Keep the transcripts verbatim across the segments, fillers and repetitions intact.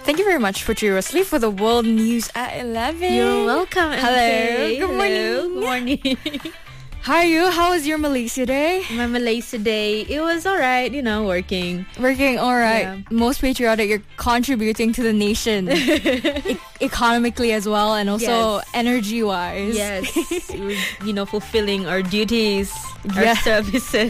Thank you very much, Putri Rosli, for the world news at eleven. You're welcome. Hello. Good morning. Hello. Good morning. How are you? How was your Malaysia day? My Malaysia day, it was alright, you know, working. Working alright. Yeah. Most patriotic, you're contributing to the nation. e- economically as well, and also Yes. energy-wise. Yes, we're, you know, fulfilling our duties, our Yeah. services.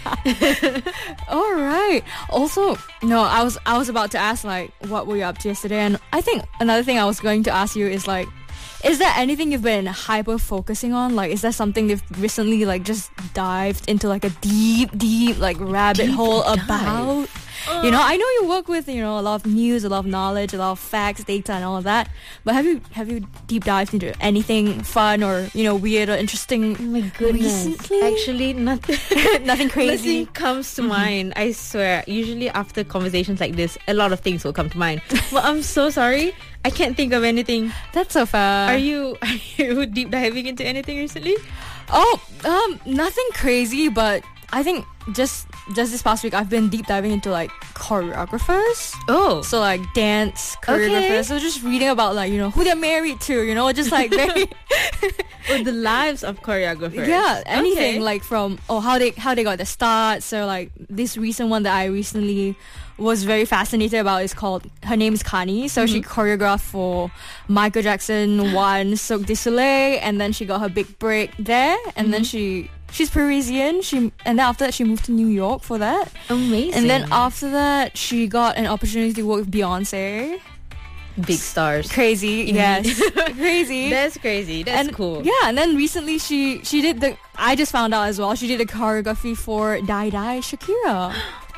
All right. Also, no, I was I was about to ask like, what were you up to yesterday? And I think another thing I was going to ask you is like, is there anything you've been hyper focusing on? Like, is there something you've recently like just dived into like a deep, deep like rabbit Deep hole dive. about? You know, I know you work with, you know, a lot of news, a lot of knowledge, a lot of facts, data, and all of that. But have you have you deep dived into anything fun or, you know, weird or interesting? Oh my goodness. Recently? Actually, nothing. Nothing crazy. Nothing comes to mind. I swear. Usually after conversations like this, a lot of things will come to mind. But I'm so sorry. I can't think of anything. That's so far. Are you are you deep diving into anything recently? Oh, um, nothing crazy, but I think just just this past week I've been deep diving into like choreographers. Oh. So like dance choreographers. Okay. So just reading about like, you know, who they're married to, you know, just like very Or the lives of choreographers. yeah, anything Okay. like from oh how they how they got their start. So like this recent one that I recently was very fascinated about is called, her name is Kani. So she choreographed for Michael Jackson, one Cirque du Soleil, and then she got her big break there, and then she she's Parisian. She and then after that she moved to New York for that. Amazing. And then after that, she got an opportunity to work with Beyonce. big stars. Crazy, yes, crazy. That's crazy. That's and cool. Yeah, and then recently she she did the. I just found out as well. She did a choreography for Die Die Shakira.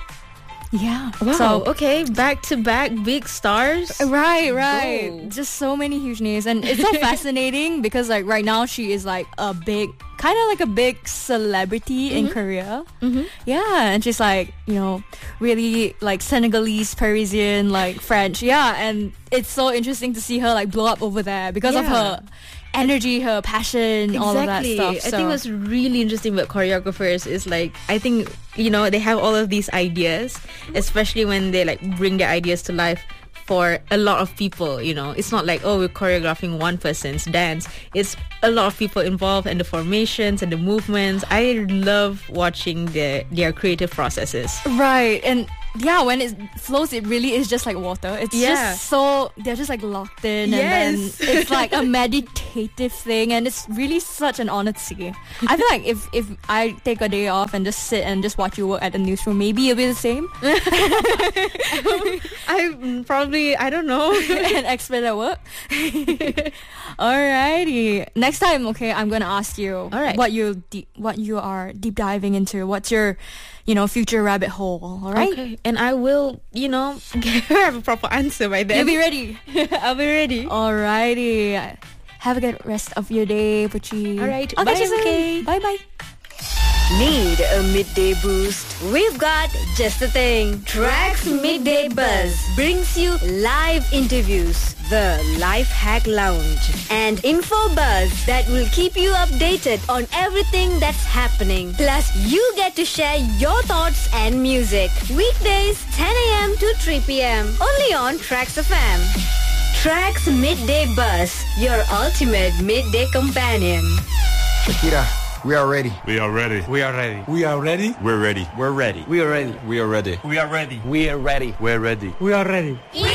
Yeah. Wow. So okay, back to back big stars. right, right. Whoa. Just so many huge names, and it's so fascinating because like right now she is like a big, kind of like a big celebrity in Korea. Mm-hmm. Yeah, and she's like, you know, really like Senegalese, Parisian, like French. Yeah, and it's so interesting to see her like blow up over there because of Yeah. her energy, her passion, all of that Exactly. stuff. I So- think what's really interesting about choreographers is like, I think, you know, they have all of these ideas, especially when they like bring their ideas to life for a lot of people. You know, it's not like, oh, we're choreographing one person's dance. It's a lot of people involved, and the formations and the movements. I love watching their their creative processes. Right, and yeah, when it flows, it really is just like water. It's Yeah. just so, they're just like locked in, Yes. and then it's like a meditative thing, and it's really such an honor to see. I feel like if, if I take a day off and just sit and just watch you work at the newsroom, maybe it'll be the same. I probably, I don't know. An expert at work. Alrighty. Next time, okay, I'm gonna ask you Alright. what you deep, what you are deep diving into. What's your, you know, future rabbit hole? All right. Okay, and I will, you know, have a proper answer by then. You'll be ready. I'll be ready. Alrighty. Have a good rest of your day, Puchi. Alright, I'll bye, catch you soon. okay. Bye bye. Need a midday boost? We've got just the thing. Tracks Midday Buzz brings you live interviews, the Life Hack Lounge, and info buzz that will keep you updated on everything that's happening. Plus, you get to share your thoughts and music. Weekdays, ten a.m. to three p.m. Only on Tracks F M. Tracks Midday Buzz, your ultimate midday companion. Shakira, we are ready. We are ready. We are ready. We are ready. We're ready. We're ready. We are ready. We are ready. We are ready. We are ready. We're ready. We are ready. In